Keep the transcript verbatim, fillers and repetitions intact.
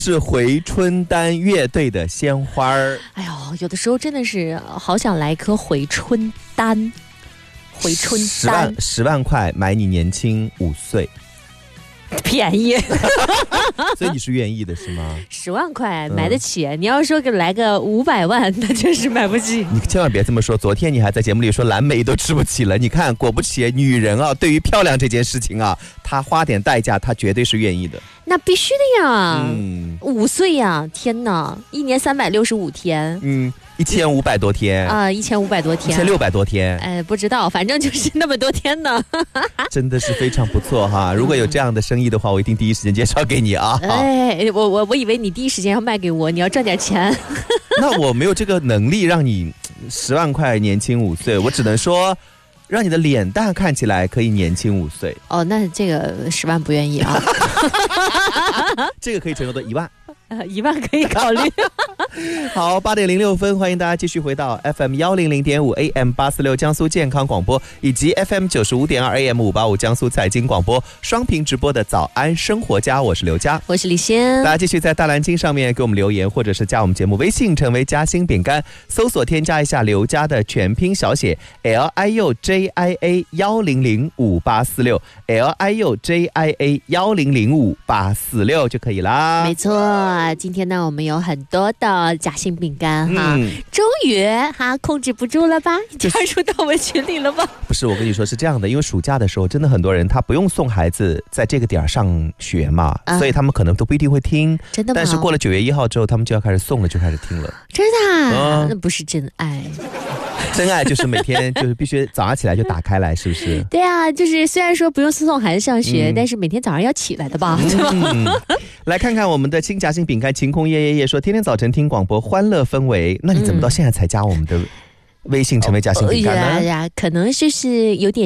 是回春丹乐队的鲜花儿。 哎呦，有的时候真的是好想来颗回春丹。回春丹十万十万块买你年轻五岁， 便宜。 所以你是愿意的是吗？ 十万块买得起、嗯、你要说给来个五百万那确实买不起。 你千万别这么说，昨天你还在节目里说蓝莓都吃不起了，你看果不其然，女人啊对于漂亮这件事情啊，她花点代价她绝对是愿意的。 那必须的呀， 嗯， 五岁呀，天哪，一年三百六十五天， 嗯，一千五百多天啊，一千五百多天， 一千六百多天， 哎，不知道，反正就是那么多天呢。 真的是非常不错哈！如果有这样的生意的话，我一定第一时间介绍给你啊。 哎，我我我以为你第一时间要卖给我，你要赚点钱。 那我没有这个能力让你十万块年轻五岁，我只能说。让你的脸蛋看起来可以年轻五岁哦，那这个十万不愿意啊。 这个可以承诺的一万， 呃，一万可以考虑。 好，八点零六分，欢迎大家继续回到 F M 幺零零点五 A M 八四六江苏健康广播，以及 F M 九十五点二 A M 五八五江苏财经广播双屏直播的早安生活家，我是刘佳， 我是李欣。 大家继续在大蓝鲸上面给我们留言，或者是加我们节目微信，成为夹心饼干，搜索添加一下刘佳的全拼小写 L I U J I A 幺零零五八四六 L I U J I A 幺零零五八四六就可以啦。 没错，今天呢我们有很多的夹心饼干哈、嗯，终于哈控制不住了吧？加入到我们群里了吧？ 不是，我跟你说是这样的，因为暑假的时候，真的很多人他不用送孩子在这个点上学嘛、啊，所以他们可能都不一定会听。 真的吗？ 但是过了九月一号之后，他们就要开始送了，就开始听了。 真的、啊嗯？ 那不是真爱。 真爱就是每天就是必须早上起来就打开来，是不是？ 对啊，就是虽然说不用送孩子上学、嗯，但是每天早上要起来的吧？ 嗯、来看看我们的亲夹心饼干晴空夜夜夜说，天天早晨听广播，欢乐氛围。那你怎么到现在才加我们的微信成为夹心饼干呢？ 嗯、可能就是有点。